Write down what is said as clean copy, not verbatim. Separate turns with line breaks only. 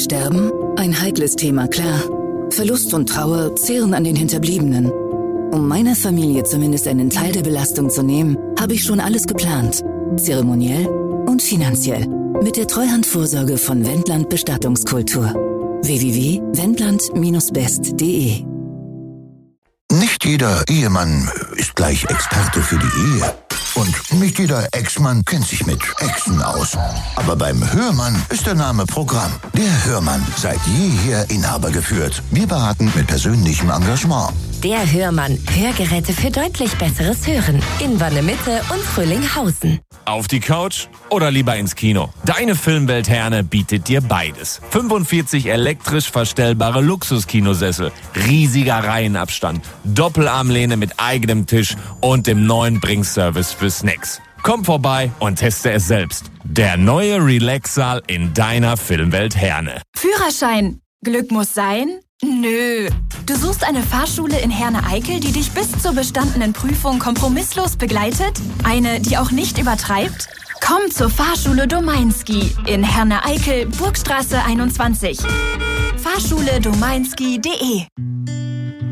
Sterben? Ein heikles Thema, klar. Verlust und Trauer zehren an den Hinterbliebenen. Um meiner Familie zumindest einen Teil der Belastung zu nehmen, habe ich schon alles geplant. Zeremoniell und finanziell. Mit der Treuhandvorsorge von Wendland Bestattungskultur. www.wendland-best.de.
Nicht jeder Ehemann ist gleich Experte für die Ehe. Und nicht jeder Ex-Mann kennt sich mit Exen aus. Aber beim Hörmann ist der Name Programm. Der Hörmann, seit jeher Inhaber geführt. Wir beraten mit persönlichem Engagement.
Der Hörmann. Hörgeräte für deutlich besseres Hören. In Wanne-Mitte und Fröhlinghausen.
Auf die Couch oder lieber ins Kino? Deine Filmwelt Herne bietet dir beides. 45 elektrisch verstellbare Luxuskinosessel, riesiger Reihenabstand, Doppelarmlehne mit eigenem Tisch und dem neuen Bringservice für Snacks. Komm vorbei und teste es selbst. Der neue Relax-Saal in deiner Filmwelt Herne.
Führerschein. Glück muss sein? Nö. Du suchst eine Fahrschule in Herne-Eickel, die dich bis zur bestandenen Prüfung kompromisslos begleitet? Eine, die auch nicht übertreibt? Komm zur Fahrschule Domainski in Herne-Eickel, Burgstraße 21. Fahrschule-domainski.de